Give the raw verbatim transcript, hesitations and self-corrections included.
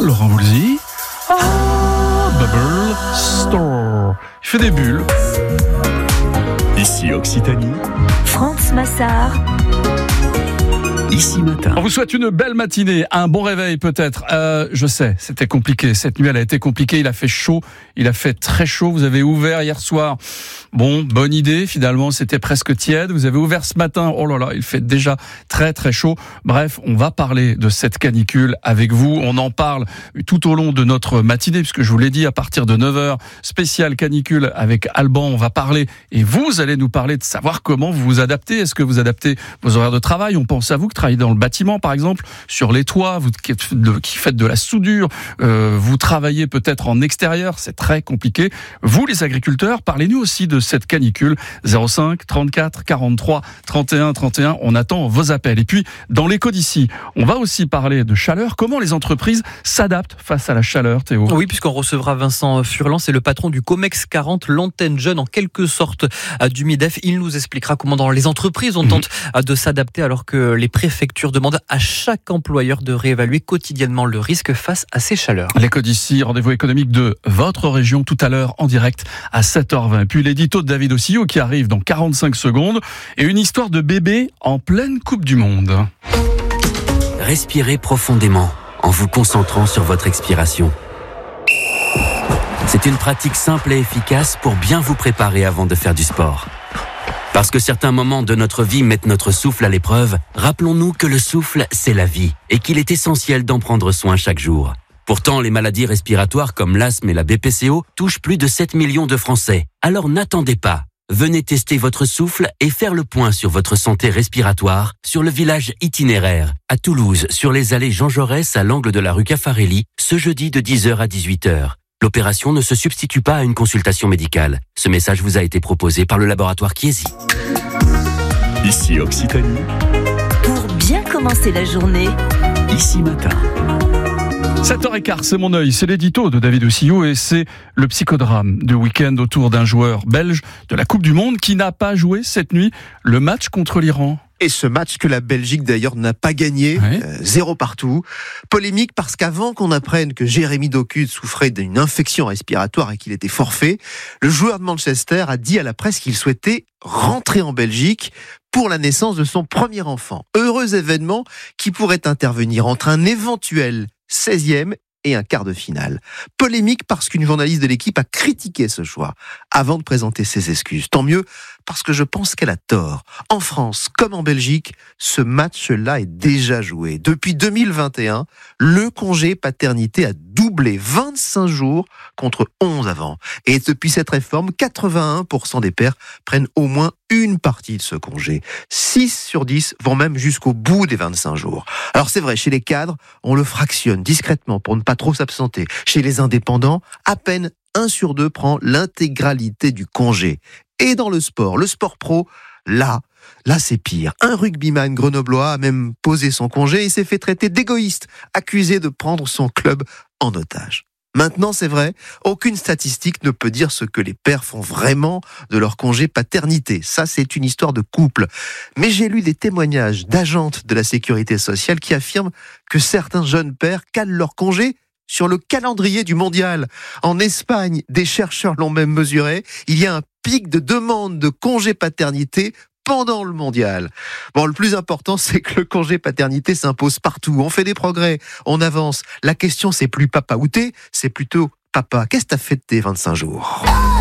Laurent Voulzy. Ah, Bubble Store. Il fait des bulles. Ici Occitanie. France Massard. Ici Matin. On vous souhaite une belle matinée, un bon réveil peut-être. Euh, je sais, c'était compliqué. Cette nuit, elle a été compliquée. Il a fait chaud. Il a fait très chaud. Vous avez ouvert hier soir. Bon, bonne idée. Finalement, c'était presque tiède. Vous avez ouvert ce matin. Oh là là, il fait déjà très très chaud. Bref, on va parler de cette canicule avec vous. On en parle tout au long de notre matinée, puisque je vous l'ai dit, à partir de neuf heures, spéciale canicule avec Alban. On va parler et vous allez nous parler de savoir comment vous vous adaptez. Est-ce que vous adaptez vos horaires de travail? On pense à vous qui travaillez dans le bâtiment, par exemple, sur les toits, vous qui faites de la soudure, euh, vous travaillez peut-être en extérieur, c'est très compliqué. Vous, les agriculteurs, parlez-nous aussi de cette canicule. zéro cinq trente-quatre quarante-trois trente et un trente et un, on attend vos appels. Et puis, dans l'écho d'ici, on va aussi parler de chaleur. Comment les entreprises s'adaptent face à la chaleur, Théo? Oui, puisqu'on recevra Vincent Furlan, c'est le patron du Comex quarante, l'antenne jeune en quelque sorte du MIDEF. Il nous expliquera comment dans les entreprises on tente mmh. de s'adapter alors que les préfectures demandent à chaque employeur de réévaluer quotidiennement le risque face à ces chaleurs. L'écho d'ici, rendez-vous économique de votre région tout à l'heure en direct à sept heures vingt. Puis l'édito de David Ossillot qui arrive dans quarante-cinq secondes et une histoire de bébé en pleine Coupe du Monde. Respirez profondément en vous concentrant sur votre expiration. C'est une pratique simple et efficace pour bien vous préparer avant de faire du sport. Parce que certains moments de notre vie mettent notre souffle à l'épreuve, rappelons-nous que le souffle, c'est la vie et qu'il est essentiel d'en prendre soin chaque jour. Pourtant, les maladies respiratoires comme l'asthme et la B P C O touchent plus de sept millions de Français. Alors n'attendez pas. Venez tester votre souffle et faire le point sur votre santé respiratoire sur le village itinéraire à Toulouse, sur les allées Jean Jaurès à l'angle de la rue Caffarelli, ce jeudi de dix heures à dix-huit heures. L'opération ne se substitue pas à une consultation médicale. Ce message vous a été proposé par le laboratoire Chiesi. Ici Occitanie. Pour bien commencer la journée. Ici Matin. sept heures quinze, c'est mon œil, c'est l'édito de David Ossillot et c'est le psychodrame du week-end autour d'un joueur belge de la Coupe du Monde qui n'a pas joué cette nuit le match contre l'Iran. Et ce match que la Belgique d'ailleurs n'a pas gagné, ouais. euh, zéro partout. Polémique parce qu'avant qu'on apprenne que Jérémy Doku souffrait d'une infection respiratoire et qu'il était forfait, le joueur de Manchester a dit à la presse qu'il souhaitait rentrer en Belgique pour la naissance de son premier enfant. Heureux événement qui pourrait intervenir entre un éventuel seizième et un quart de finale. Polémique parce qu'une journaliste de l'équipe a critiqué ce choix avant de présenter ses excuses. Tant mieux, parce que je pense qu'elle a tort. En France, comme en Belgique, ce match-là est déjà joué. Depuis deux mille vingt et un, le congé paternité a doublé, vingt-cinq jours contre onze avant. Et depuis cette réforme, quatre-vingt-un pour cent des pères prennent au moins une partie de ce congé. six sur dix vont même jusqu'au bout des vingt-cinq jours. Alors c'est vrai, chez les cadres, on le fractionne discrètement pour ne pas trop s'absenter. Chez les indépendants, à peine un sur deux prend l'intégralité du congé. Et dans le sport, le sport pro, là, là c'est pire. Un rugbyman grenoblois a même posé son congé et s'est fait traiter d'égoïste, accusé de prendre son club en otage. Maintenant, c'est vrai, aucune statistique ne peut dire ce que les pères font vraiment de leur congé paternité. Ça, c'est une histoire de couple. Mais j'ai lu des témoignages d'agentes de la sécurité sociale qui affirment que certains jeunes pères calent leur congé sur le calendrier du mondial. En Espagne, des chercheurs l'ont même mesuré. Il y a un pic de demande de congé paternité pendant le mondial. Bon, le plus important, c'est que le congé paternité s'impose partout. On fait des progrès, on avance. La question, c'est plus papa où t'es, c'est plutôt papa, qu'est-ce que t'as fait de tes vingt-cinq jours ?